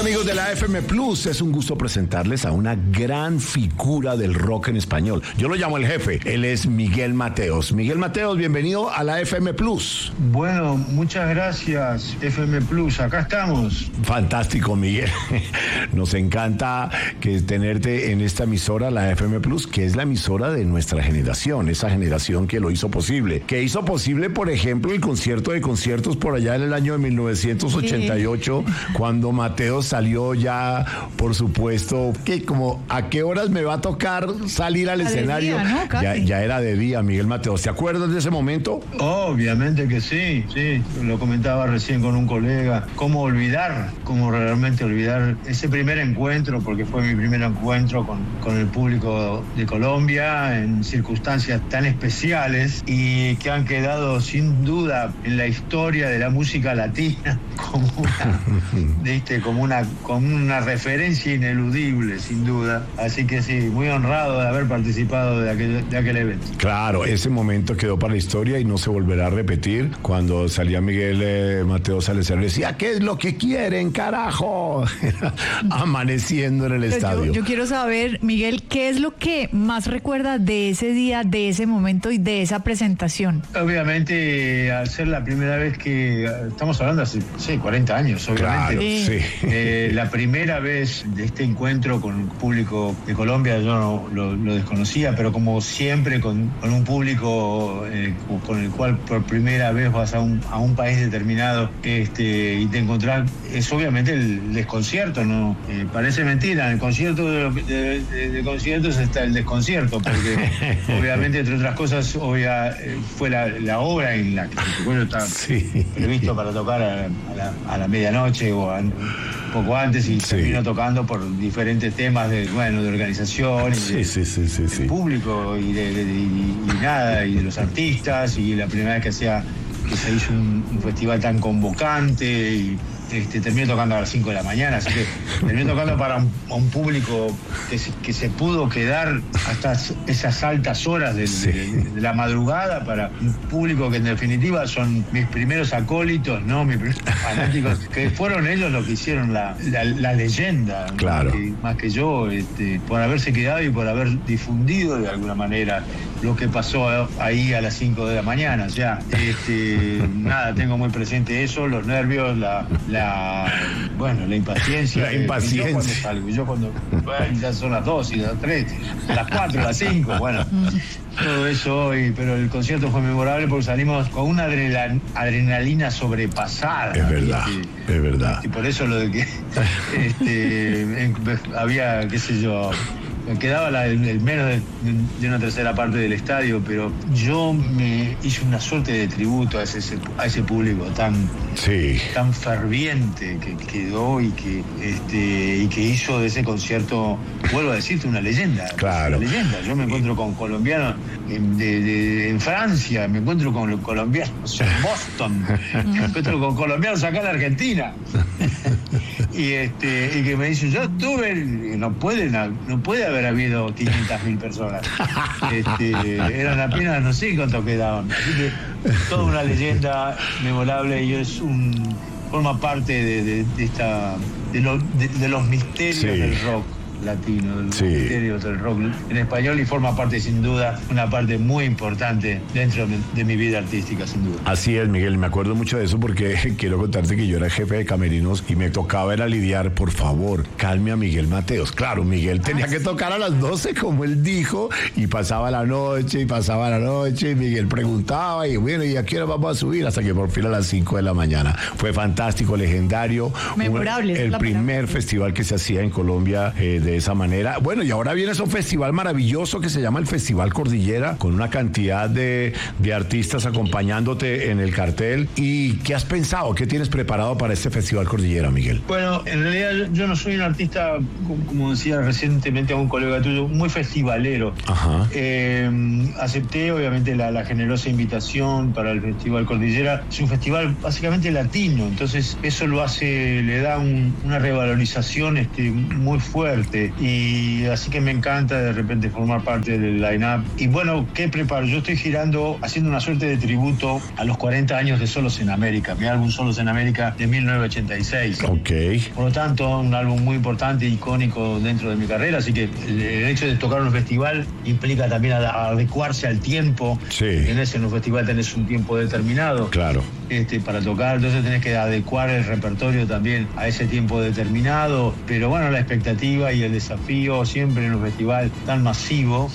Amigos de la FM Plus, es un gusto presentarles a una gran figura del rock en español. Yo lo llamo el jefe, él es Miguel Mateos. Miguel Mateos, bienvenido a la FM Plus. Bueno, muchas gracias, FM Plus, acá estamos. Fantástico, Miguel. Nos encanta tenerte en esta emisora, la FM Plus, que es la emisora de nuestra generación, esa generación que lo hizo posible. Que hizo posible, por ejemplo, el concierto de conciertos por allá en el año de 1988, cuando Mateos salió ya, por supuesto, que como a qué horas me va a tocar salir al escenario. Día, ¿no? Ya era de día, Miguel Mateos. ¿Te acuerdas de ese momento? Obviamente que sí, lo comentaba recién con un colega. ¿Cómo realmente olvidar ese primer encuentro? Porque fue mi primer encuentro con el público de Colombia en circunstancias tan especiales y que han quedado sin duda en la historia de la música latina como una referencia ineludible, sin duda. Así que sí, muy honrado de haber participado de aquel evento. Claro, ese momento quedó para la historia y no se volverá a repetir. Cuando salía Miguel Mateos al escenario, decía, ¿qué es lo que quieren, carajo? Amaneciendo en el estadio. Yo quiero saber, Miguel, ¿qué es lo que más recuerda de ese día, de ese momento y de esa presentación? Obviamente, al ser la primera vez que estamos hablando hace 40 años, obviamente. Claro, sí. La primera vez de este encuentro con el público de Colombia, yo no lo desconocía, pero como siempre con un público con el cual por primera vez vas a un país determinado y te encontrás, es obviamente el desconcierto, ¿no? Parece mentira, en el concierto de conciertos está el desconcierto, porque obviamente, entre otras cosas, fue la hora en la que está previsto para tocar a la medianoche o un poco antes y terminó tocando por diferentes temas de organización y del público y de los artistas, y la primera vez que se hizo un festival tan convocante y terminó tocando a las 5 de la mañana, así que terminó tocando para un público que se pudo quedar hasta esas altas horas de la madrugada, para un público que en definitiva son mis primeros acólitos, ¿no? Mis primeros fanáticos, que fueron ellos los que hicieron la leyenda, claro. más que yo, por haberse quedado y por haber difundido de alguna manera lo que pasó ahí a las 5 de la mañana. Ya, nada, tengo muy presente eso, los nervios, la impaciencia. Yo cuando ya son las 2 y las 3, a las 4, a las 5, todo eso pero el concierto fue memorable porque salimos con una adrenalina sobrepasada. Es verdad. Y por eso lo de que había, qué sé yo, quedaba el menos de una tercera parte del estadio, pero yo me hice una suerte de tributo a ese público tan ferviente que quedó y que hizo de ese concierto, vuelvo a decirte, una leyenda. Claro. Una leyenda. Yo me encuentro con colombianos en Francia, me encuentro con colombianos en Boston, me encuentro con colombianos acá en Argentina. Y que me dicen, yo estuve, no puede haber habido 500.000 personas. Eran apenas, no sé cuánto quedaban. Así que toda una leyenda memorable, y forma parte de los misterios del rock latino, de los misterios del rock en español, y forma parte, sin duda, una parte muy importante dentro de mi vida artística, sin duda. Así es, Miguel, me acuerdo mucho de eso porque quiero contarte que yo era jefe de camerinos y me tocaba era lidiar, por favor, calme a Miguel Mateos. Claro, Miguel tenía que tocar a las 12, como él dijo, y pasaba la noche, y Miguel preguntaba, y bueno, ¿y a qué hora vamos a subir? Hasta que por fin a las 5 de la mañana. Fue fantástico, legendario. Memorable. El primer festival que se hacía en Colombia de esa manera. Bueno, y ahora viene un festival maravilloso que se llama el Festival Cordillera, con una cantidad de artistas acompañándote en el cartel. ¿Y qué has pensado? ¿Qué tienes preparado para este Festival Cordillera, Miguel? Bueno, en realidad yo no soy un artista, como decía recientemente a un colega tuyo, muy festivalero. Ajá. Acepté, obviamente, la generosa invitación para el Festival Cordillera. Es un festival básicamente latino, entonces eso le da una revalorización muy fuerte. Y así que me encanta de repente formar parte del line-up. Y bueno, ¿qué preparo? Yo estoy girando, haciendo una suerte de tributo a los 40 años de Solos en América, mi álbum Solos en América de 1986. Ok. Por lo tanto, un álbum muy importante, icónico dentro de mi carrera, así que el hecho de tocar en un festival implica también adecuarse al tiempo. Sí. En un festival tenés un tiempo determinado. Claro. Para tocar, entonces tenés que adecuar el repertorio también a ese tiempo determinado, pero bueno, la expectativa y el desafío siempre en un festival tan masivo,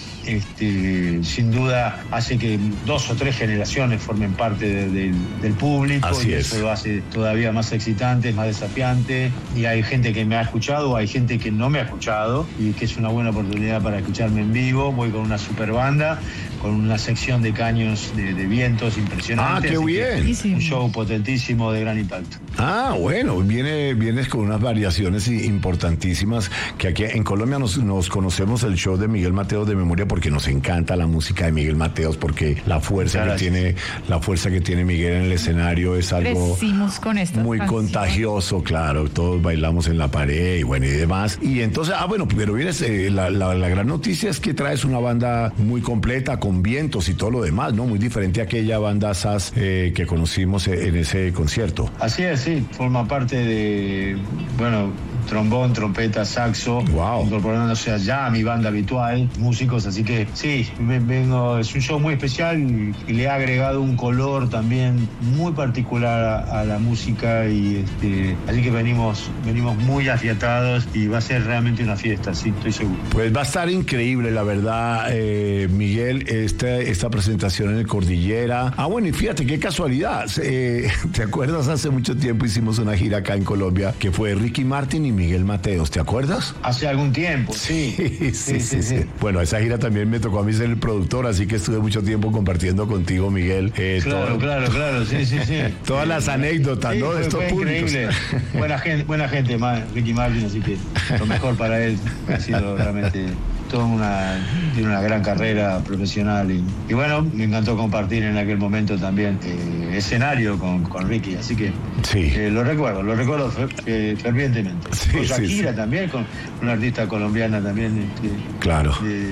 sin duda hace que 2 o 3 generaciones formen parte del público. Así y es. Eso lo hace todavía más excitante, más desafiante, y hay gente que me ha escuchado, hay gente que no me ha escuchado, y que es una buena oportunidad para escucharme en vivo. Voy con una super banda, con una sección de caños de vientos impresionante. Ah, qué bien. Un show potentísimo de gran impacto. Ah, bueno, vienes con unas variaciones importantísimas, que aquí en Colombia nos conocemos el show de Miguel Mateos de memoria porque nos encanta la música de Miguel Mateos, porque la fuerza que tiene Miguel en el escenario es algo con esta muy canción. Contagioso, claro, todos bailamos en la pared y bueno y demás. Y entonces, pero vienes, la gran noticia es que traes una banda muy completa, con vientos y todo lo demás, ¿no? Muy diferente a aquella banda SAS que conocimos en ese concierto. Así es, sí, forma parte de, trombón, trompeta, saxo, wow, incorporándose allá a mi banda habitual, músicos, así que sí, es un show muy especial y le ha agregado un color también muy particular a la música, y así que venimos muy afiatados y va a ser realmente una fiesta, sí, estoy seguro. Pues va a estar increíble, la verdad, Miguel, esta presentación en el Cordillera. Ah, bueno, y fíjate qué casualidad, ¿te acuerdas? Hace mucho tiempo hicimos una gira acá en Colombia que fue Ricky Martin y Miguel Mateos, ¿te acuerdas? Hace algún tiempo, sí. Sí. Bueno, esa gira también me tocó a mí ser el productor, así que estuve mucho tiempo compartiendo contigo, Miguel. Claro, sí. Todas las anécdotas, sí, ¿no? De estos fue públicos. Increíble. Buena gente, Ricky Martin, así que lo mejor para él ha sido realmente tiene una gran carrera profesional y bueno, me encantó compartir en aquel momento también escenario con Ricky, así que sí. Lo recuerdo fervientemente. Sí, con Shakira sí. También, con una artista colombiana también. Claro.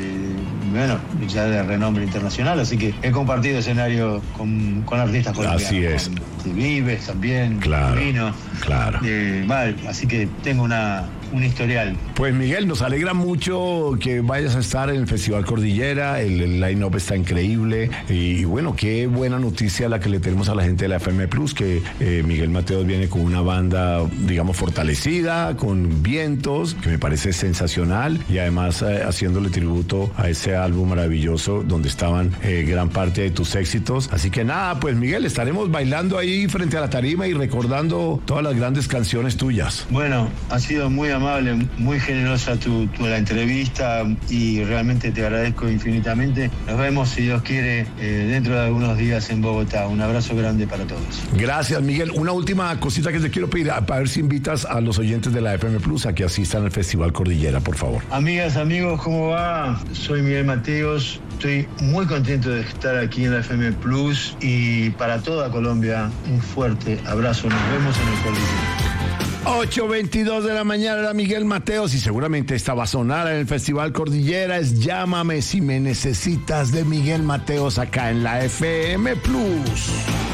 Ya de renombre internacional, así que he compartido escenario con artistas colombianos. Así es. Con Vives también, claro, Vino. Claro. Así que tengo un historial. Pues Miguel, nos alegra mucho que vayas a estar en el Festival Cordillera, el line-up está increíble y bueno, qué buena noticia la que le tenemos a la gente de la FM Plus, que Miguel Mateos viene con una banda, digamos, fortalecida, con vientos, que me parece sensacional, y además haciéndole tributo a ese álbum maravilloso donde estaban gran parte de tus éxitos. Así que nada, pues Miguel, estaremos bailando ahí frente a la tarima y recordando todas las grandes canciones tuyas. Bueno, ha sido muy amable, muy generosa la entrevista y realmente te agradezco infinitamente. Nos vemos, si Dios quiere, dentro de algunos días en Bogotá. Un abrazo grande para todos. Gracias, Miguel. Una última cosita que te quiero pedir, para ver si invitas a los oyentes de la FM Plus a que asistan al Festival Cordillera, por favor. Amigas, amigos, ¿cómo va? Soy Miguel Mateos. Estoy muy contento de estar aquí en la FM Plus y para toda Colombia un fuerte abrazo. Nos vemos en el Cordillera. 8:22 de la mañana era Miguel Mateos y seguramente esta va a sonar en el Festival Cordillera. Es Llámame si me necesitas de Miguel Mateos acá en la FM Plus.